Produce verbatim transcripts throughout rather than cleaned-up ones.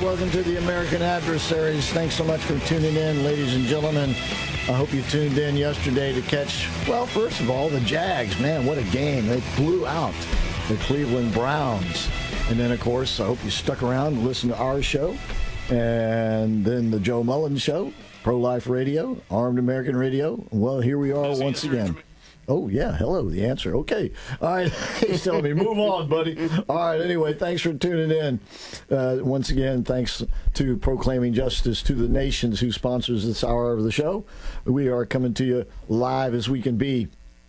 welcome to the American Adversaries. Thanks so much for tuning in, ladies and gentlemen. I hope you tuned in yesterday to catch, well, first of all, the Jags. Man, what a game. They blew out the Cleveland Browns. And then, of course, I hope you stuck around to listen to our show. And then the Joe Mullen Show, Pro-Life Radio, Armed American Radio. Well, here we are once again. Oh, yeah. Hello, the answer. Okay. All right. He's telling me, move on, buddy. All right. Anyway, thanks for tuning in. Uh, once again, thanks to Proclaiming Justice to the Nations, who sponsors this hour of the show. We are coming to you live as we can be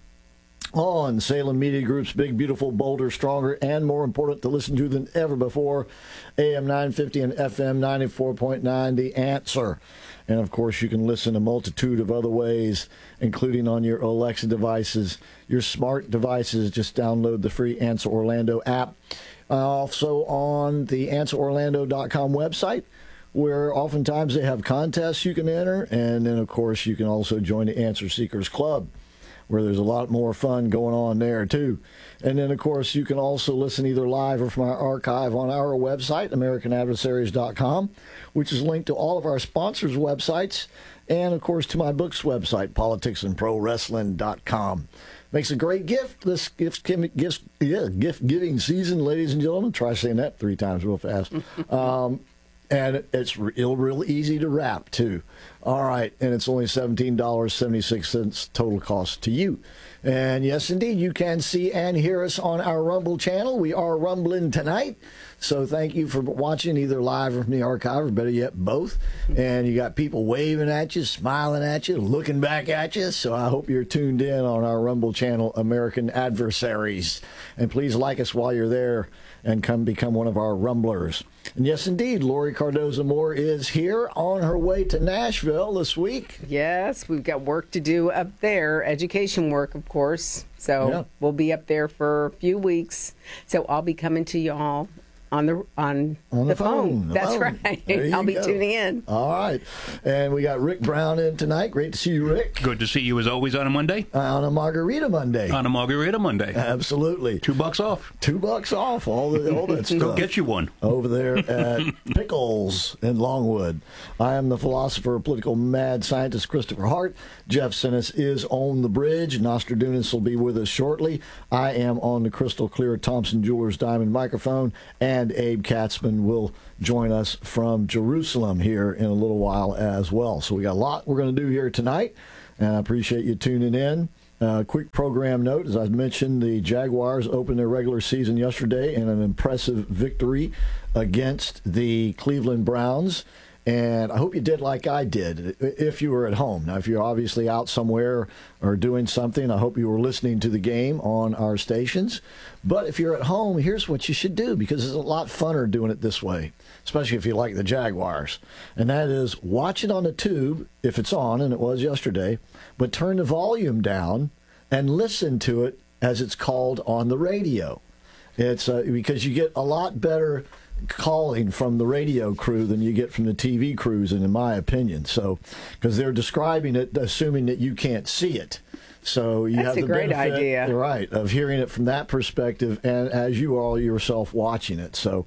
on Salem Media Group's Big, Beautiful, Bolder, Stronger, and more important to listen to than ever before, A M nine fifty and F M ninety-four point nine, The Answer. And, of course, you can listen a multitude of other ways, including on your Alexa devices, your smart devices. Just download the free Answer Orlando app. Uh, also on the answer orlando dot com website, where oftentimes they have contests you can enter. And then, of course, you can also join the Answer Seekers Club, where there's a lot more fun going on there, too. And then, of course, you can also listen either live or from our archive on our website, american adversaries dot com, which is linked to all of our sponsors' websites, and, of course, to my book's website, politics and pro wrestling dot com. Makes a great gift, this gift, gift, yeah, gift-giving season, ladies and gentlemen. Try saying that three times real fast. Um, and it's real, real easy to wrap, too. All right, and it's only seventeen dollars and seventy-six cents total cost to you. And yes, indeed, you can see and hear us on our Rumble channel. We are rumbling tonight. So thank you for watching either live or from the archive, or better yet, both. And you got people waving at you, smiling at you, looking back at you. So I hope you're tuned in on our Rumble channel, American Adversaries. And please like us while you're there and come become one of our Rumblers. And yes, indeed, Lori Cardoza Moore is here on her way to Nashville this week. Yes, we've got work to do up there, education work, of course. So yeah. We'll be up there for a few weeks. So I'll be coming to y'all on the on, on the, the phone. phone. The That's phone. right. I'll be go. tuning in. All right. And we got Rick Brown in tonight. Great to see you, Rick. Good to see you as always on a Monday. Uh, on a Margarita Monday. On a Margarita Monday. Absolutely. Two bucks off. Two bucks off. All, the, all that stuff. Go get you one. Over there at Pickles in Longwood. I am the philosopher, political mad scientist Christopher Hart. Jeff Sinis is on the bridge. Nostradamus will be with us shortly. I am on the crystal clear Thompson Jewelers Diamond microphone, and Abe Katzman will join us from Jerusalem here in a little while as well. So we got a lot we're going to do here tonight, and I appreciate you tuning in. Uh, quick program note, as I mentioned, the Jaguars opened their regular season yesterday in an impressive victory against the Cleveland Browns. And I hope you did like I did, if you were at home. Now, if you're obviously out somewhere or doing something, I hope you were listening to the game on our stations. But if you're at home, here's what you should do, because it's a lot funner doing it this way, especially if you like the Jaguars. And that is watch it on the tube, if it's on, and it was yesterday, but turn the volume down and listen to it as it's called on the radio. It's uh, because you get a lot better calling from the radio crew than you get from the T V crews, and in my opinion. So, because they're describing it, assuming that you can't see it. So you That's have a the great benefit, idea. right, of hearing it from that perspective, and as you are yourself watching it. So,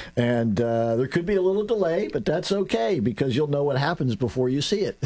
and uh, there could be a little delay, but that's okay, because you'll know what happens before you see it.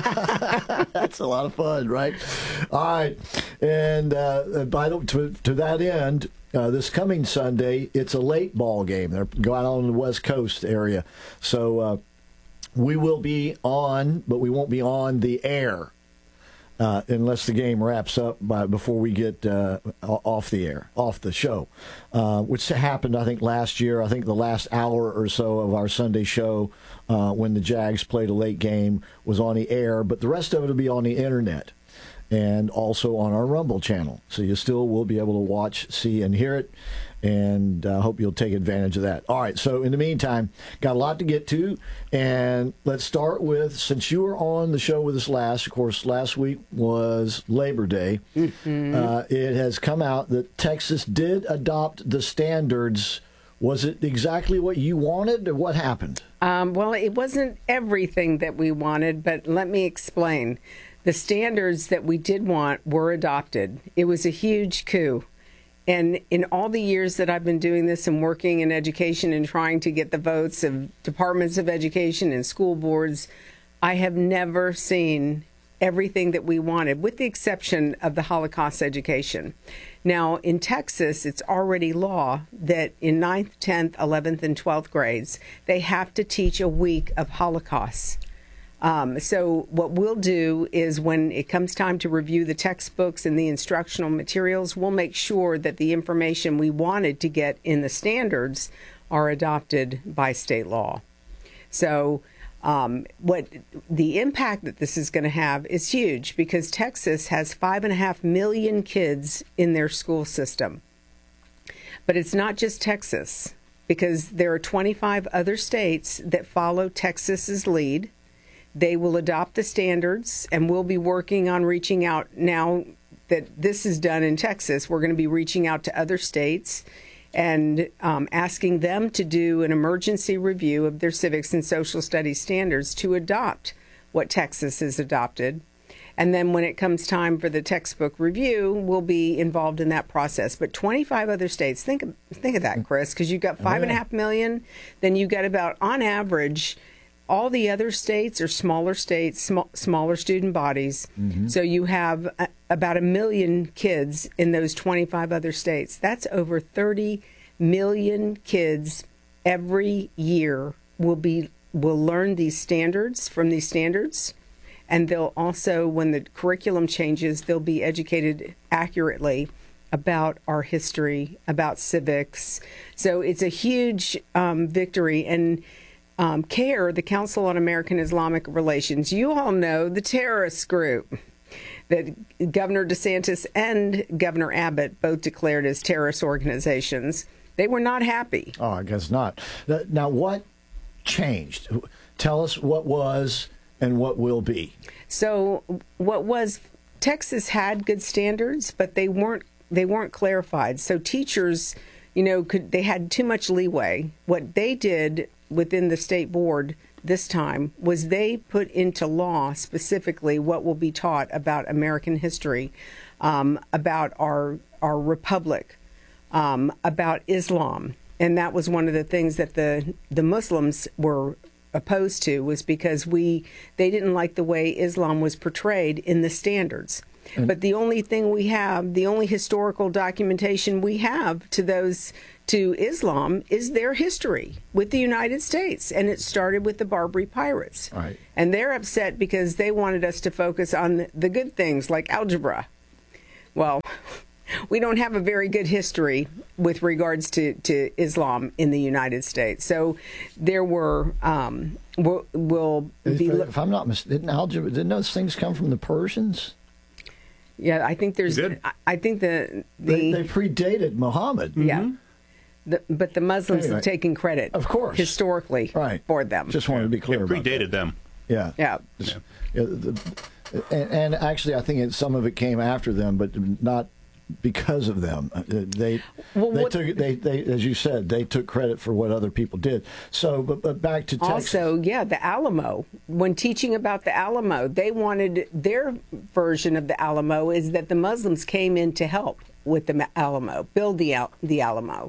That's a lot of fun, right? All right, and uh, by the to, to that end. Uh, this coming Sunday, it's a late ball game. They're going on in the West Coast area. So uh, we will be on, but we won't be on the air uh, unless the game wraps up by before we get uh, off the air, off the show, uh, which happened, I think, last year. I think the last hour or so of our Sunday show uh, when the Jags played a late game was on the air, but the rest of it will be on the internet. And also on our Rumble channel. So you still will be able to watch, see, and hear it. And I uh, hope you'll take advantage of that. All right, so in the meantime, got a lot to get to. And let's start with, since you were on the show with us last, of course, last week was Labor Day. Mm-hmm. Uh, it has come out that Texas did adopt the standards. Was it exactly what you wanted, or what happened? Um, well, it wasn't everything that we wanted, but let me explain. The standards that we did want were adopted. It was a huge coup. and in all the years that I've been doing this and working in education and trying to get the votes of departments of education and school boards, I have never seen everything that we wanted, with the exception of the Holocaust education. Now, in Texas, it's already law that in ninth, tenth, eleventh, and twelfth grades, they have to teach a week of Holocaust. Um, so what we'll do is when it comes time to review the textbooks and the instructional materials, we'll make sure that the information we wanted to get in the standards are adopted by state law. So um, what the impact that this is going to have is huge, because Texas has five and a half million kids in their school system. But it's not just Texas, because there are twenty-five other states that follow Texas's lead. They will adopt the standards, and we'll be working on reaching out. Now that this is done in Texas, we're going to be reaching out to other states and um, asking them to do an emergency review of their civics and social studies standards to adopt what Texas has adopted. And then when it comes time for the textbook review, we'll be involved in that process. But twenty-five other states, think of, think of that, Chris, because you've got five and a half million, then you've got about, on average, all the other states are smaller states, sm- smaller student bodies. Mm-hmm. So you have a, about a million kids in those twenty-five other states. That's over thirty million kids every year will be will learn these standards from these standards. And they'll also, when the curriculum changes, they'll be educated accurately about our history, about civics. So it's a huge um, victory. And Um, CAIR, the Council on American Islamic Relations, you all know the terrorist group that Governor DeSantis and Governor Abbott both declared as terrorist organizations. They were not happy. Oh, I guess not. Now, what changed? Tell us what was and what will be. So what was, Texas had good standards, but they weren't they weren't clarified. So teachers, you know, could they had too much leeway. What they did within the state board this time was they put into law specifically what will be taught about American history, um, about our our republic, um, about Islam. And that was one of the things that the the Muslims were opposed to, was because we they didn't like the way Islam was portrayed in the standards. And but the only thing we have, the only historical documentation we have to those to Islam is their history with the United States. And it started with the Barbary pirates. Right. And they're upset because they wanted us to focus on the, the good things like algebra. Well, we don't have a very good history with regards to, to Islam in the United States. So there were, um, will, will be... If I'm not mistaken, didn't algebra, didn't those things come from the Persians? Yeah, I think there's... Good. I, I think the... the They, they predated Muhammad. Yeah. Mm-hmm. The, but the Muslims Anyway, have taken credit, of course, historically, right. for them. Just wanted to be clear It about predated that. them. Yeah. Yeah. Yeah, the, and, and actually, I think it, some of it came after them, but not because of them. Uh, They, Well, they what- took, they, they, as you said, they took credit for what other people did. So, but, but back to Texas. Also, yeah, the Alamo. When teaching about the Alamo, they wanted their version of the Alamo is that the Muslims came in to help with the Alamo, build the Al- the Alamo,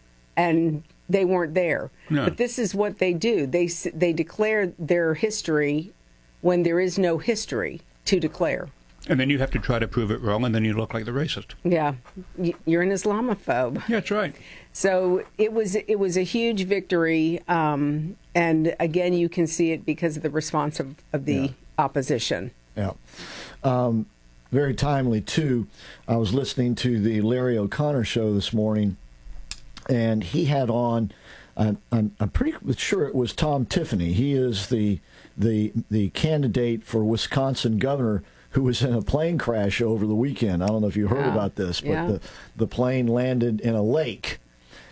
and they weren't there. No. But this is what they do. They s- they declare their history when there is no history to declare. And then you have to try to prove it wrong, and then you look like the racist. Yeah, Y- you're an Islamophobe. Yeah, that's right. So it was it was a huge victory, um, and again, you can see it because of the response of, of the Yeah. opposition. Yeah. Um, very timely, too. I was listening to the Larry O'Connor show this morning, and he had on, I'm, I'm, I'm pretty sure it was Tom Tiffany. He is the, the, the candidate for Wisconsin governor who was in a plane crash over the weekend. I don't know if you heard Yeah. about this, but Yeah. the, the plane landed in a lake,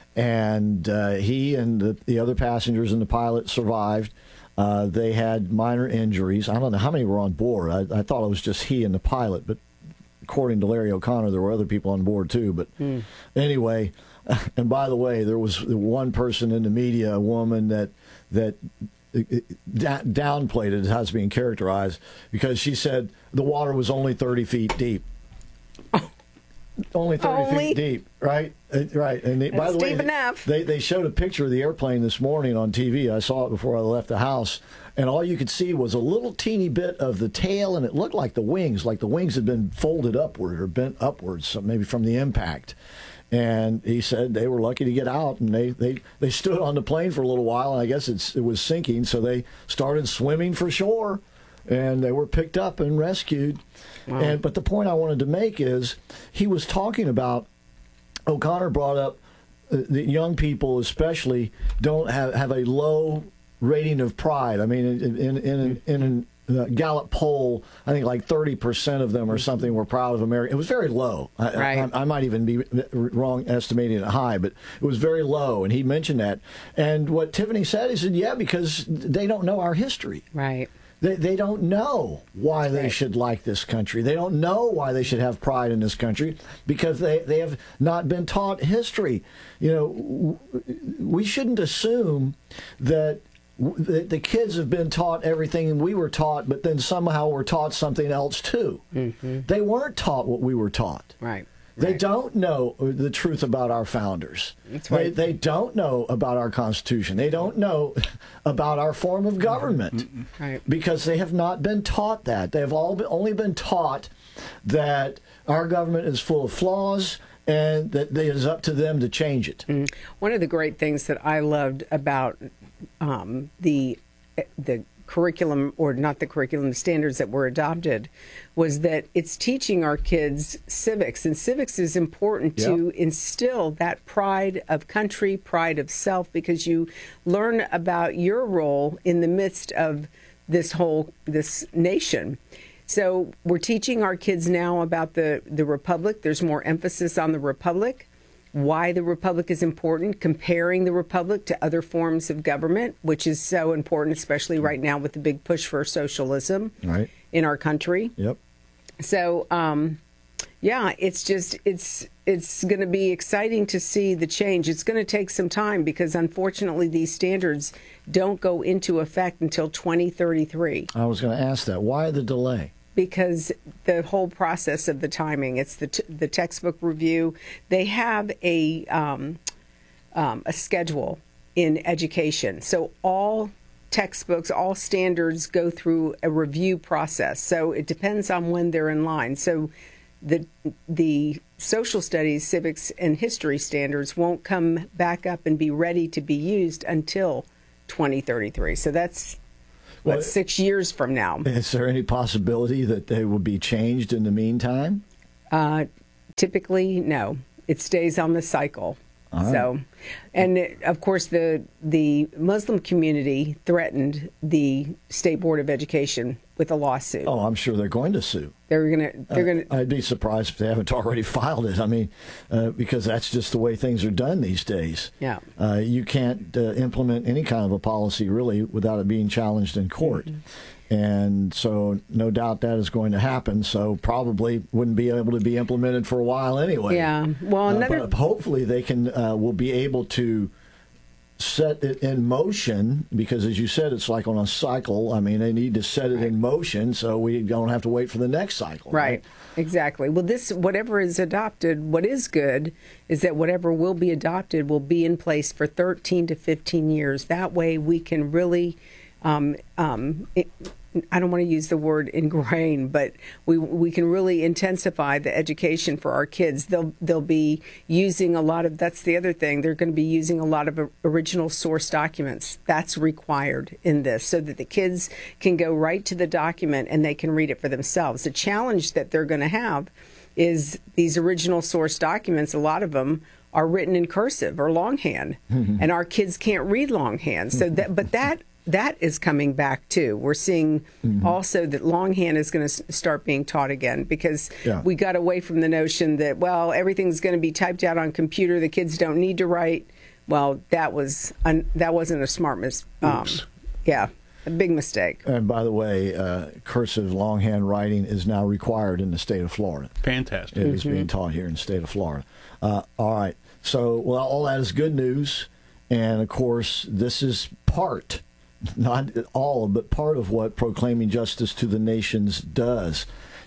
and uh, he and the, the other passengers and the pilot survived. Uh, they had minor injuries. I don't know how many were on board. I, I thought it was just he and the pilot, but according to Larry O'Connor, there were other people on board too. But Mm. anyway, and by the way, there was one person in the media, a woman that that da- downplayed it as being characterized, because she said the water was only thirty feet deep. only thirty Only? feet deep, right? Uh, right. And they, by That's the way, deep enough. they they showed a picture of the airplane this morning on T V. I saw it before I left the house, and all you could see was a little teeny bit of the tail, and it looked like the wings, like the wings had been folded upward or bent upwards, so maybe from the impact. And he said they were lucky to get out, and they, they, they stood on the plane for a little while, and I guess it's, it was sinking, so they started swimming for shore, and they were picked up and rescued. Wow. And but the point I wanted to make is he was talking about, O'Connor brought up uh, that young people especially don't have, have a low rating of pride. I mean, in in in, in an The Gallup poll, I think like thirty percent of them or something were proud of America. It was very low. I, right. I, I might even be wrong estimating it high, but it was very low, and he mentioned that. And what Tiffany said, he said, yeah, because they don't know our history. Right. They, they don't know why they right. should like this country. They don't know why they should have pride in this country because they, they have not been taught history. You know, we shouldn't assume that the, the kids have been taught everything we were taught, but then somehow we're taught something else too. Mm-hmm. They weren't taught what we were taught. Right. They right. don't know the truth about our founders. That's right. They, they don't know about our Constitution. They don't know about our form of government right. because they have not been taught that. They have all been, only been taught that our government is full of flaws and that it is up to them to change it. Mm. One of the great things that I loved about um, the the curriculum, or not the curriculum, the standards that were adopted, was that it's teaching our kids civics. And civics is important yep. to instill that pride of country, pride of self, because you learn about your role in the midst of this whole, this nation. So we're teaching our kids now about the, the Republic. There's more emphasis on the Republic, why the Republic is important, comparing the Republic to other forms of government, which is so important, especially right now with the big push for socialism right. in our country. Yep. So, um, yeah, it's just, it's it's going to be exciting to see the change. It's going to take some time because, unfortunately, these standards don't go into effect until twenty thirty-three. I was going to ask that. Why the delay? Because the whole process of the timing, it's the t- the textbook review. They have a um, um, a schedule in education, so all textbooks, all standards go through a review process. So it depends on when they're in line. So the the social studies, civics, and history standards won't come back up and be ready to be used until twenty thirty-three. So that's What, well, six years from now. Is there any possibility that they will be changed in the meantime? Uh, typically, no. It stays on the cycle. Right. So, and it, of course, the the Muslim community threatened the State Board of Education with a lawsuit. Oh, I'm sure they're going to sue. They're gonna. They're gonna. Uh, I'd be surprised if they haven't already filed it. I mean, uh, because that's just the way things are done these days. Yeah. Uh, you can't uh, implement any kind of a policy really without it being challenged in court. Mm-hmm. And so no doubt that is going to happen. So probably wouldn't be able to be implemented for a while anyway. Yeah. Well, another. Uh, but hopefully they can uh, will be able to set it in motion, because as you said, it's like on a cycle. I mean, they need to set it right. in motion so we don't have to wait for the next cycle. Right. right. Exactly. Well, this, whatever is adopted, what is good is that whatever will be adopted will be in place for thirteen to fifteen years. That way we can really, um, um, it, I don't want to use the word ingrain, but we we can really intensify the education for our kids. They'll they'll be using a lot of, that's the other thing, they're going to be using a lot of original source documents. That's required in this so that the kids can go right to the document and they can read it for themselves. The challenge that they're going to have is these original source documents, a lot of them are written in cursive or longhand, mm-hmm. and our kids can't read longhand. So that, but that That is coming back, too. We're seeing mm-hmm. also that longhand is going to start being taught again, because yeah. we got away from the notion that, well, everything's going to be typed out on computer. The kids don't need to write. Well, that was un- that wasn't a smart mis- um, yeah, a big mistake. And by the way, uh, cursive longhand writing is now required in the state of Florida. Fantastic. It mm-hmm. is being taught here in the state of Florida. Uh, all right. So, well, all that is good news. And, of course, this is part not all, but part of what Proclaiming Justice to the Nations does.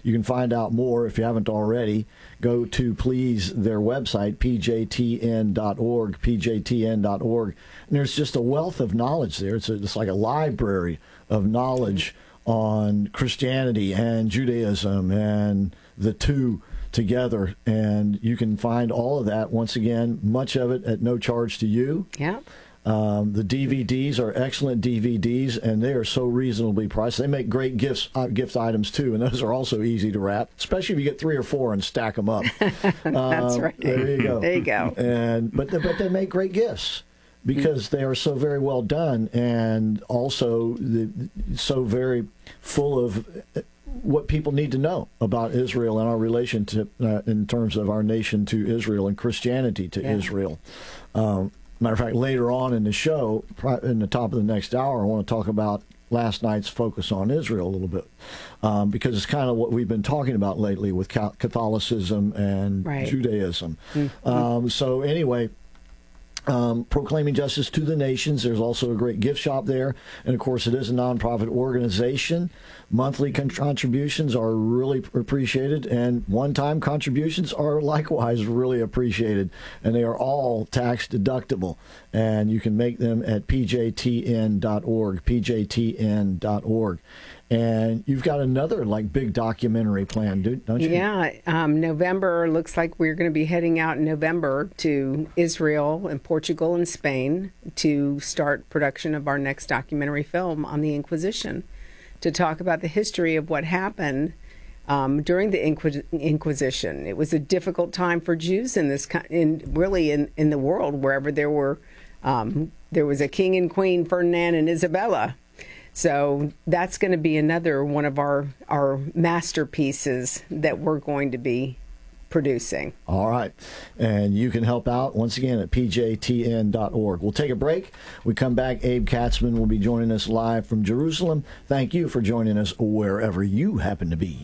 You can find out more if you haven't already. Go to, please, their website, p j t n dot org, p j t n dot org. And there's just a wealth of knowledge there. It's, a, it's like a library of knowledge on Christianity and Judaism and the two together. And you can find all of that, once again, much of it at no charge to you. Yeah. Um, the D V Ds are excellent D V Ds, and they are so reasonably priced. They make great gifts, uh, gift items, too, and those are also easy to wrap, especially if you get three or four and stack them up. That's um, right. There you go. There you go. And, but, but they make great gifts because they are so very well done, and also the, so very full of what people need to know about Israel and our relationship uh, in terms of our nation to Israel and Christianity to Yeah. Israel. Um, matter of fact, later on in the show, in the top of the next hour, I want to talk about last night's focus on Israel a little bit, um, because it's kind of what we've been talking about lately with Catholicism and right. Judaism. Mm-hmm. Um, so anyway, Um, proclaiming justice to the nations. There's also a great gift shop there. And, of course, it is a nonprofit organization. Monthly con- contributions are really appreciated, and one-time contributions are likewise really appreciated. And they are all tax deductible. And you can make them at p j t n dot org, p j t n dot org. And you've got another, like, big documentary plan, don't you? Yeah. Um, November, looks like we're going to be heading out in November to Israel and Portugal and Spain to start production of our next documentary film on the Inquisition, to talk about the history of what happened um, during the Inquis- Inquisition. It was a difficult time for Jews in this, co- in really in, in the world, wherever there were, um, there was a king and queen, Ferdinand and Isabella. So that's going to be another one of our, our masterpieces that we're going to be producing. All right. And you can help out, once again, at p j t n dot org. We'll take a break. We come back. Abe Katzman will be joining us live from Jerusalem. Thank you for joining us wherever you happen to be.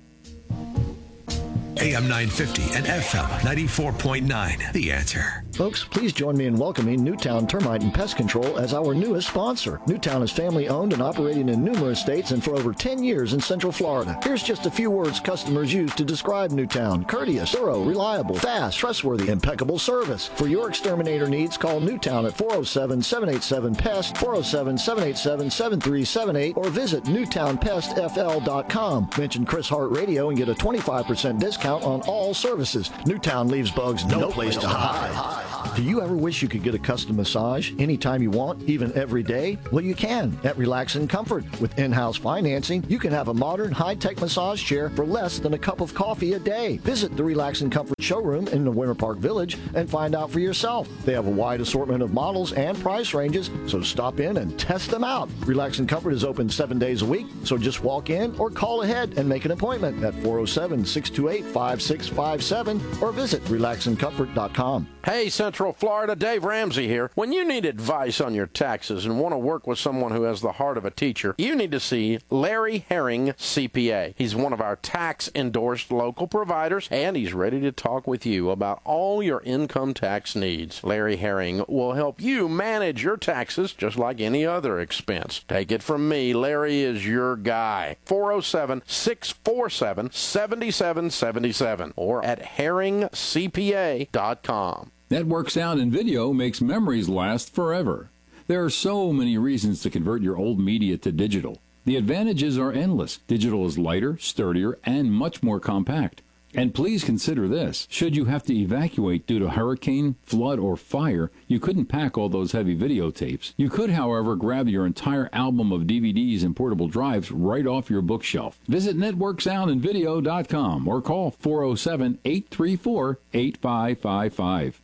A M nine fifty and F M ninety-four point nine. The Answer. Folks, please join me in welcoming Newtown Termite and Pest Control as our newest sponsor. Newtown is family-owned and operating in numerous states and for over ten years in Central Florida. Here's just a few words customers use to describe Newtown: courteous, thorough, reliable, fast, trustworthy, impeccable service. For your exterminator needs, call Newtown at four oh seven, seven eight seven, P E S T, four oh seven, seven eight seven, seven three seven eight, or visit newtown pest f l dot com. Mention Chris Hart Radio and get a twenty-five percent discount on all services. Newtown leaves bugs no, no place, place to hide. hide. Do you ever wish you could get a custom massage anytime you want, even every day? Well, you can at Relax and Comfort. With in-house financing, you can have a modern, high-tech massage chair for less than a cup of coffee a day. Visit the Relax and Comfort showroom in the Winter Park Village and find out for yourself. They have a wide assortment of models and price ranges, so stop in and test them out. Relax and Comfort is open seven days a week, so just walk in or call ahead and make an appointment at four oh seven, six two eight, five six five seven or visit relax and comfort dot com. Hey, Central Florida, Dave Ramsey here. When you need advice on your taxes and want to work with someone who has the heart of a teacher, you need to see Larry Herring, C P A. He's one of our tax-endorsed local providers, and he's ready to talk with you about all your income tax needs. Larry Herring will help you manage your taxes just like any other expense. Take it from me, Larry is your guy. four oh seven, six four seven, seven seven seven seven or at herring c p a dot com. Network Sound and Video makes memories last forever. There are so many reasons to convert your old media to digital. The advantages are endless. Digital is lighter, sturdier, and much more compact. And please consider this. Should you have to evacuate due to hurricane, flood, or fire, you couldn't pack all those heavy videotapes. You could, however, grab your entire album of D V Ds and portable drives right off your bookshelf. Visit network sound and video dot com or call four oh seven, eight three four, eight five five five.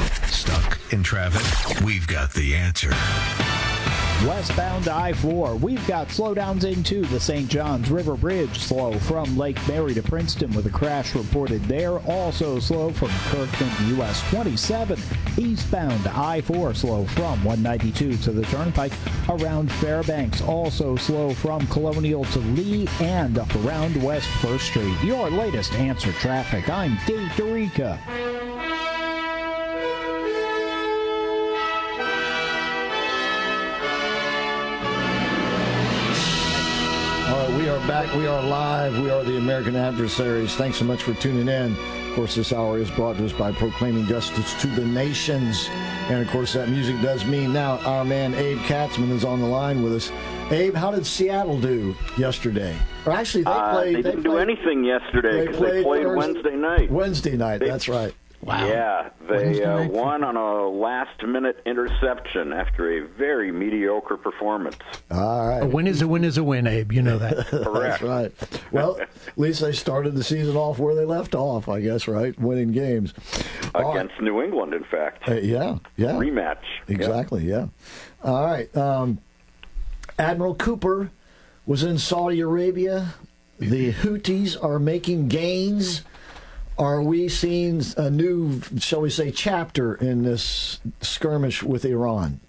Stuck in traffic? We've got the answer. Westbound I four, we've got slowdowns into the Saint Johns River Bridge, slow from Lake Mary to Princeton with a crash reported there. Also slow from Kirkland to U S twenty-seven. Eastbound I four, slow from one ninety-two to the Turnpike around Fairbanks. Also slow from Colonial to Lee and up around West First Street. Your latest Answer Traffic. I'm Dave Dorica. We are back. We are live. We are the American Adversaries. Thanks so much for tuning in. Of course, this hour is brought to us by Proclaiming Justice to the Nations. And, of course, that music does mean now our man Abe Katzman is on the line with us. Abe, how did Seattle do yesterday? Or actually, they uh, played. They didn't they played, do anything yesterday because they, they played Thursday, Wednesday night. Wednesday night, they, that's right. Wow. Yeah, they uh, won on a last-minute interception after a very mediocre performance. All right. A win is a win is a win, Abe. You know that. Correct. That's right. Well, at least they started the season off where they left off, I guess, right? Winning games. Against right. New England, in fact. Uh, yeah, yeah. Rematch. Exactly, yeah. yeah. All right. Um, Admiral Cooper was in Saudi Arabia. The Houthis are making gains. Are we seeing a new, shall we say, chapter in this skirmish with Iran?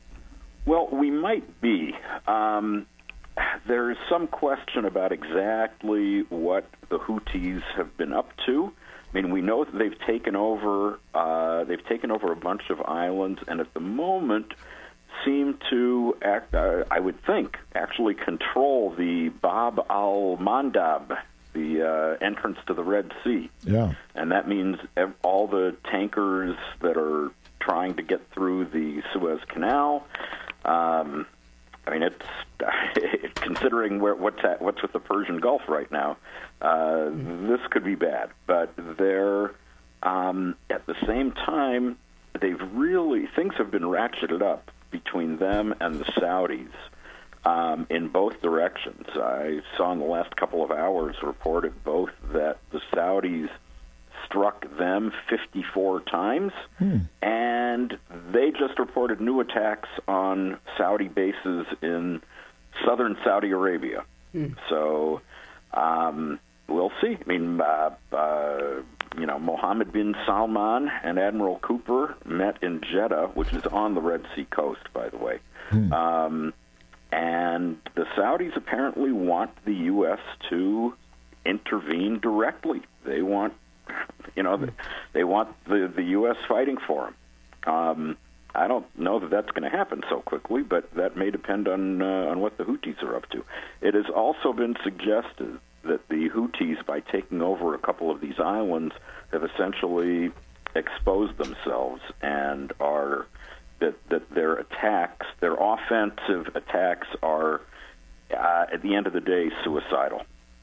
Well, we might be. Um, there's some question about exactly what the Houthis have been up to. I mean, we know that they've taken over. Uh, they've taken over a bunch of islands, and at the moment seem to act. Uh, I would think actually control the Bab al-Mandab, the uh, entrance to the Red Sea. Yeah. And that means ev- all the tankers that are trying to get through the Suez Canal. Um, I mean, it's considering where, what's at, what's with the Persian Gulf right now. Uh, this could be bad, but they're um, at the same time they've really things have been ratcheted up between them and the Saudis. Um, in both directions. I saw in the last couple of hours reported both that the Saudis struck them fifty-four times, hmm. and they just reported new attacks on Saudi bases in southern Saudi Arabia. Hmm. So um, we'll see. I mean, uh, uh, you know, Mohammed bin Salman and Admiral Cooper met in Jeddah, which is on the Red Sea coast, by the way. Hmm. Um, And the Saudis apparently want the U S to intervene directly. They want, you know, they want the, the U S fighting for them. Um, I don't know that that's going to happen so quickly, but that may depend on uh, on what the Houthis are up to. It has also been suggested that the Houthis, by taking over a couple of these islands, have essentially exposed themselves and are... That, that their attacks, their offensive attacks, are uh, at the end of the day suicidal.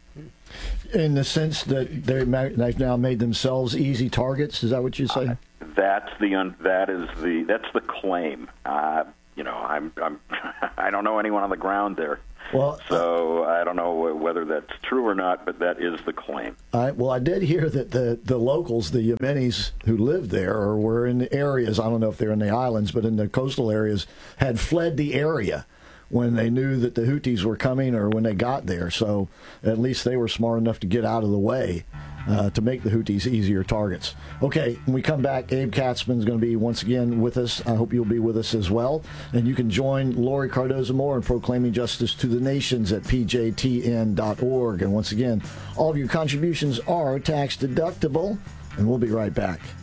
In the sense that they they've now made themselves easy targets, is that what you say? Uh, that's the un, that is the that's the claim. Uh, you know, I'm I'm I don't know anyone on the ground there. Well, so I don't know whether that's true or not, but that is the claim. I, well, I did hear that the, the locals, the Yemenis who lived there or were in the areas, I don't know if they're in the islands, but in the coastal areas, had fled the area when they knew that the Houthis were coming or when they got there. So at least they were smart enough to get out of the way uh, to make the Houthis easier targets. Okay, when we come back, Abe Katzman is going to be once again with us. I hope you'll be with us as well. And you can join Lori Cardozo-Moore in Proclaiming Justice to the Nations at P J T N dot org. And once again, all of your contributions are tax deductible. And we'll be right back.